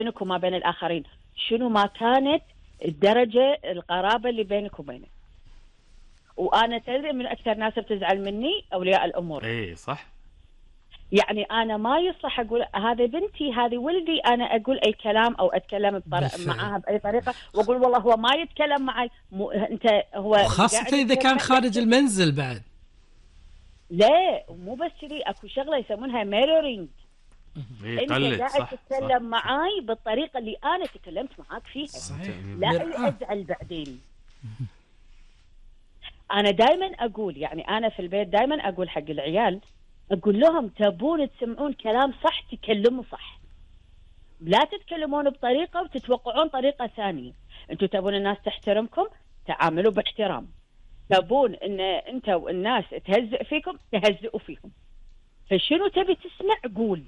بينك وما بين الآخرين، شنو ما كانت الدرجة القرابة اللي بينك وبينه. وأنا تدري من أكثر ناس بتزعل مني أولياء الأمور. ايه صح. يعني أنا ما يصلح أقول هذه بنتي هذه ولدي أنا أقول أي كلام أو أتكلم معاها بأي طريقة وأقول والله هو ما يتكلم معي. أنت هو خاصة إذا كان خارج المنزل بعد. لا مو بس كذي، أكو شغلة يسمونها ميرورينج. أنت قاعد تتكلم معاي بالطريقة اللي أنا تكلمت معاك فيها. صحيح. لا أزعل بعدين. أنا دائما أقول، يعني أنا في البيت دائما أقول حق العيال، أقول لهم تبون تسمعون كلام صح تكلموا صح، لا تتكلمون بطريقة وتتوقعون طريقة ثانية. أنتوا تبون الناس تحترمكم، تعاملوا باحترام. تبون إن أنت والناس تهزئ فيكم، تهزئوا فيهم. فشنو تبي تسمع قول.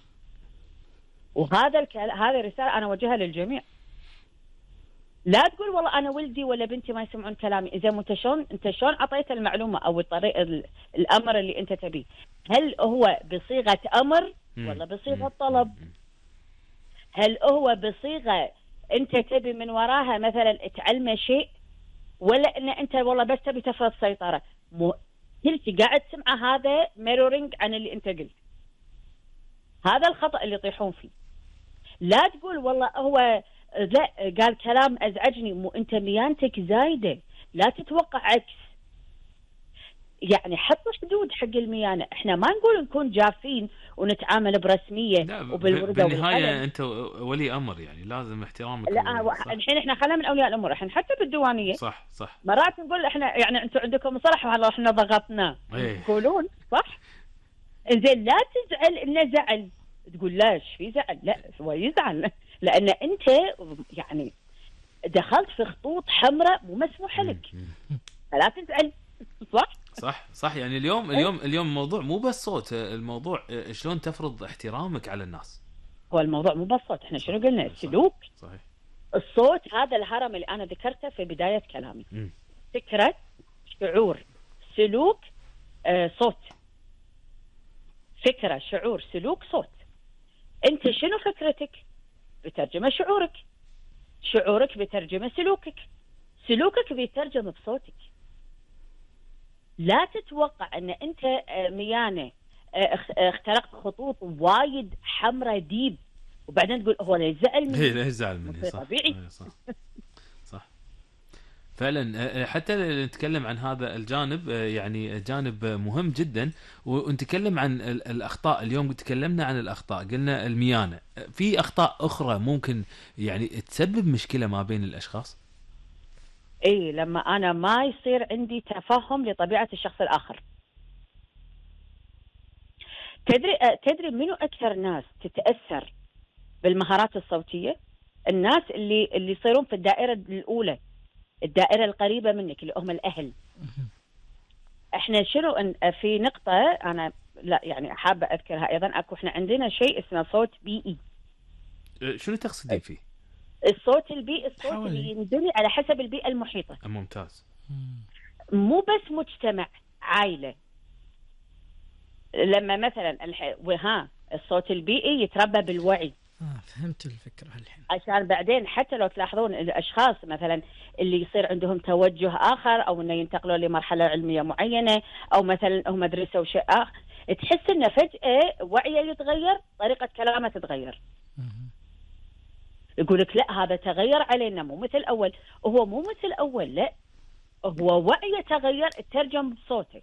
وهذا هذه رسالة أنا أوجهها للجميع. لا تقول والله أنا ولدي ولا بنتي ما يسمعون كلامي. إذا أنت شلون أعطيت المعلومة أو الطريقة الأمر اللي أنت تبيه؟ هل هو بصيغة أمر ولا بصيغة طلب؟ هل هو بصيغة أنت تبي من وراها مثلا تعلمه شيء، ولا إن أنت والله بس تبي تفرض سيطرة؟ كلتي قاعد تسمع هذا ميرورينج عن اللي أنت قلت. هذا الخطأ اللي يطيحون فيه. لا تقول والله هو لا قال كلام أزعجني، أنت ميانتك زايدة، لا تتوقع عكس. يعني حطوا حدود حق الميانة. احنا ما نقول نكون جافين ونتعامل برسمية وبالوردة بالنهاية انت ولي امر، يعني لازم احترامك. لا الحين احنا خلينا من اولياء الامور، احنا حتى بالديوانية صح مرات نقول احنا يعني انتم عندكم مصطلح والله احنا ضغطنا تقولون صح. انزين لا تزعل انه زعل، تقول لا ايش في زعل؟ لا هو يزعل لان انت يعني دخلت في خطوط حمراء مو مسموح لك، فلا تزعل. صح. يعني اليوم الموضوع مو بس صوت، الموضوع شلون تفرض احترامك على الناس. هو الموضوع مو بس صوت، احنا شنو قلنا؟ السلوك. صحيح. الصوت هذا الهرم اللي انا ذكرته في بداية كلامي. فكرة، شعور، سلوك، صوت. فكرة، شعور، سلوك، صوت. انت شنو فكرتك؟ بترجمة شعورك. شعورك بترجمة سلوكك. سلوكك بيترجم بصوتك. لا تتوقع ان انت ميانة اخترقت خطوط وايد حمراء ديب وبعدين تقول هو لا يزعل مني. لا يزعل مني. صح طبيعي. صح فعلا. حتى نتكلم عن هذا الجانب، يعني جانب مهم جدا، ونتكلم عن الأخطاء. اليوم تكلمنا عن الأخطاء، قلنا الميانة. في أخطاء أخرى ممكن يعني تسبب مشكلة ما بين الأشخاص. اي لما انا ما يصير عندي تفهم لطبيعة الشخص الآخر. تدري منو أكثر ناس تتأثر بالمهارات الصوتية؟ الناس اللي يصيرون في الدائرة الأولى، الدائرة القريبة منك، اللي هم الأهل. احنا شنو في نقطة أنا لا يعني حابة أذكرها أيضا. احنا عندنا شيء اسمه صوت بيئي. شنو تقصدين فيه؟ الصوت البيئي الصوت اللي ينبني على حسب البيئة المحيطة. ممتاز. مو بس مجتمع، عائلة. لما مثلا الصوت البيئي يتربى بالوعي. فهمت الفكرة الحين. عشان بعدين حتى لو تلاحظون الأشخاص مثلا اللي يصير عندهم توجه آخر أو إنه ينتقلوا لمرحلة علمية معينة أو مثلا هم درسوا شيء آخر، تحس إنه فجأة وعيه يتغير، طريقة كلامه تتغير. يقولك لا هذا تغير علينا مو مثل أول. هو مو مثل أول، لا هو وعيه تغير، ترجم بصوته.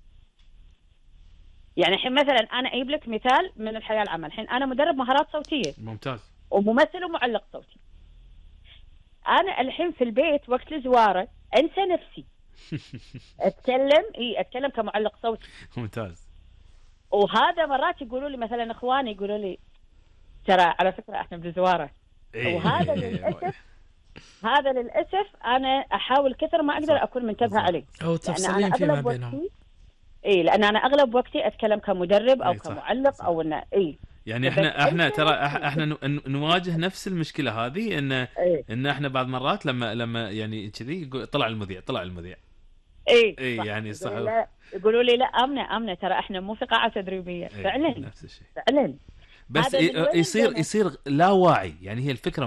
يعني الحين مثلا أنا أجيب لك مثال من الحياة العامة. الحين أنا مدرب مهارات صوتية. ممتاز. وممثل ومعلق صوتي. أنا الحين في البيت وقت الزوارة أنسى نفسي. أتكلم كمعلق صوتي. ممتاز. وهذا مرات يقولوا لي مثلا إخواني يقولوا لي ترى على فكرة إحنا بالزوارة. وهذا هذا للأسف أنا أحاول كثر ما أقدر أكون منتبهة عليه. أو تفصلين فيما بينهم. لأن أنا أغلب وقتي أتكلم كمدرب أو كمعلق صح. أو إنه يعني احنا ترى احنا نواجه نفس المشكلة هذه، ان احنا بعض مرات لما يعني كذي طلع المذيع يعني صح. يقولوا لي لا امنه ترى احنا مو في قاعة تدريبية. فعلا نفس الشيء فعلا. بس يصير لا واعي. يعني هي الفكرة